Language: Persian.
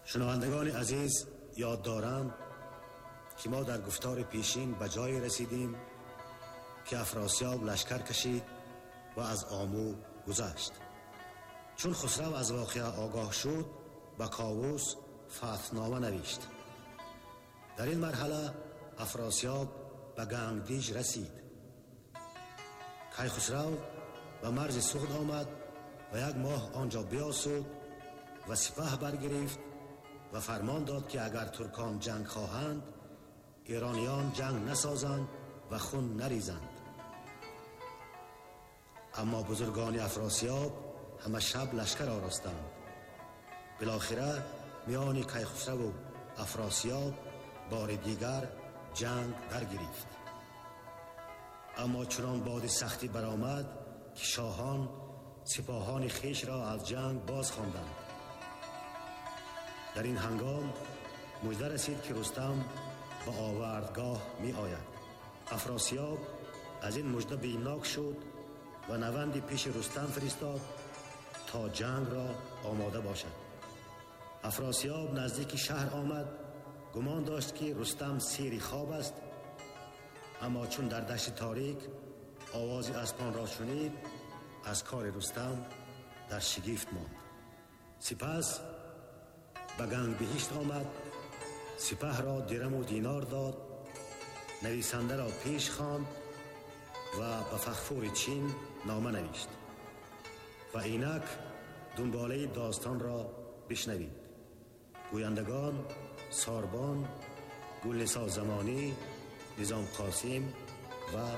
شنوندگان عزیز، یاد دارم که ما در گفتار پیشین به جایی رسیدیم که افراسیاب لشکر کشید و از آمو گذشت. چون خسرو از واقعه آگاه شد به کاووس فتحنامه نوشت. در این مرحله افراسیاب به گنگدیج رسید. کیخسرو به مرز سوخت آمد و 1 ماه آنجا بیاسود و سپاه برگرفت و فرمان داد که اگر ترکان جنگ خواهند ایرانیان جنگ نسازند و خون نریزند. اما بزرگان افراسیاب همه شب لشکر آراستند. بالاخره میان کیخسرو و افراسیاب بار دیگر جنگ در گرفت. اما چنان باد سختی برآمد که شاهان سپاهان خیش را از جنگ باز خواندند. در این هنگام مژده رسید که رستم به آوردگاه می آید. افراسیاب از این مژده بیمناک شد و نوندی پیش رستم فرستاد تا جنگ را آماده باشد. افراسیاب نزدیک شهر آمد، گمان داشت که رستم سیری خواب است، اما چون در دشت تاریک آواز اسپان را شنید از کار رستم در شگفت ماند. سپس به گنگ بهشت آمد، سپه را درم و دینار داد، نویسنده را پیش خواند و به فغفور چین نامه نوشت و اینک دنباله داستان را بشنوید. گویندگان ساربان، گلنسا زمانی، نظام قاسم و